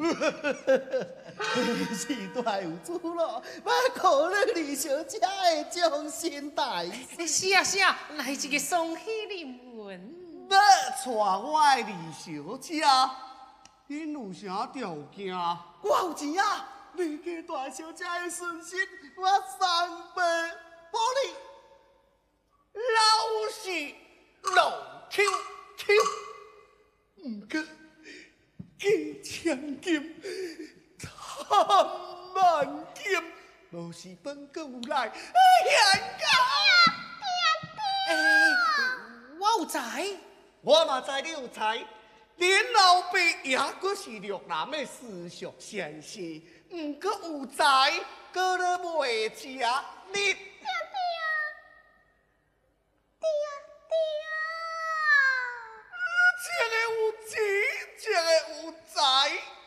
时代有主咯，要考虑李小姐的终身大事。 是啊是啊，来一个双喜临门。 要带我的李小姐，恁有啥条件？我有钱啊！你给大小姐的顺心，我三倍保你。老实老 QQ， 不过几千金、3万金，无是本阁有来嫌我有财， 我嘛知你有才，恁老爸也阁是陆南的私塾先生，毋过有才，阁咧袂食你。这个有钱，这个有才。